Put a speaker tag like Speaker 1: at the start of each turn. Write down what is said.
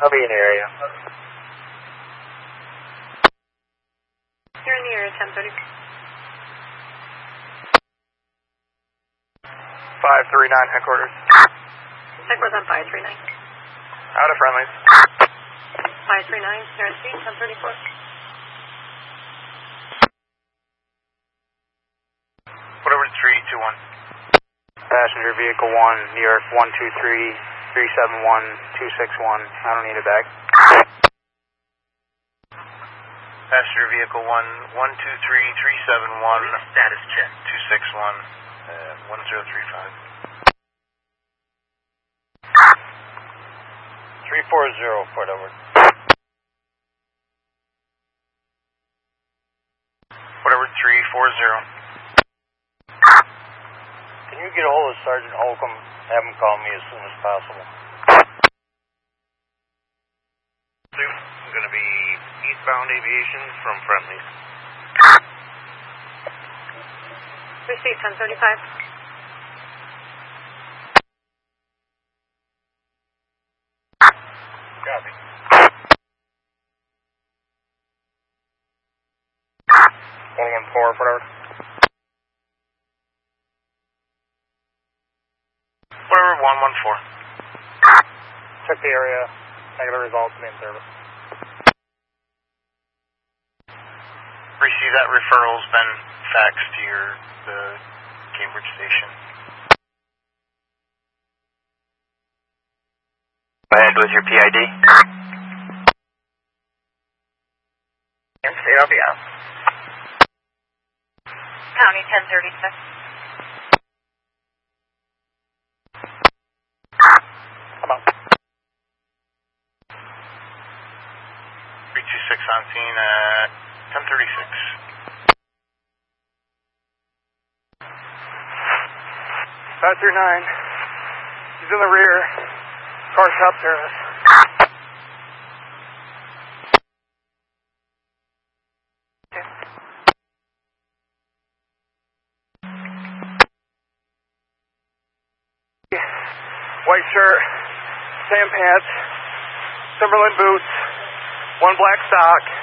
Speaker 1: I'll be in the area.
Speaker 2: You're in the area, 1030.
Speaker 1: 539 headquarters.
Speaker 2: Headquarters on 539.
Speaker 1: Out of friendlies.
Speaker 2: 539, Sarah Street, 1034.
Speaker 1: Whatever, 321. Passenger vehicle 1, New York 123-371-261. I don't need a bag. Passenger vehicle 1, 123-371. Status check. 261, 1035. 340, Port Edward. Whatever, 340. Can you get a hold of Sergeant Holcomb? Have him call me as soon as possible. I'm going to be eastbound aviation from friendlies.
Speaker 2: Receive 1035.
Speaker 1: Copy. 114, whatever. Whatever, 114. Check the area. Negative results and in service. Receive that referral's been faxed to the Cambridge station. Go ahead with your PID. I'll be out.
Speaker 2: County 1036.
Speaker 1: Come on. 326 on scene at 1036. 539. He's in the rear. Car shop service. White shirt, tan pants, Timberland boots, one black sock.